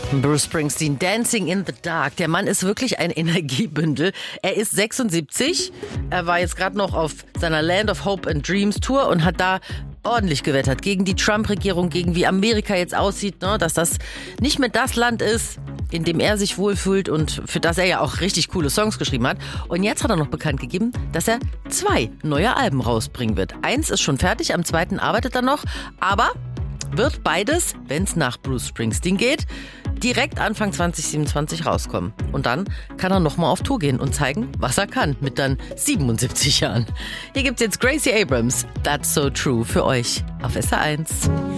Bruce Springsteen, Dancing in the Dark. Der Mann ist wirklich ein Energiebündel. Er ist 76. Er war jetzt gerade noch auf seiner Land of Hope and Dreams Tour und hat da ordentlich gewettert gegen die Trump-Regierung, gegen wie Amerika jetzt aussieht, ne? Dass das nicht mehr das Land ist, in dem er sich wohlfühlt und für das er ja auch richtig coole Songs geschrieben hat. Und jetzt hat er noch bekannt gegeben, dass er 2 neue Alben rausbringen wird. 1 ist schon fertig, am 2. arbeitet er noch, aber wird beides, wenn es nach Bruce Springsteen geht, direkt Anfang 2027 rauskommen. Und dann kann er nochmal auf Tour gehen und zeigen, was er kann, mit dann 77 Jahren. Hier gibt's jetzt Gracie Abrams, That's So True, für euch auf SR1.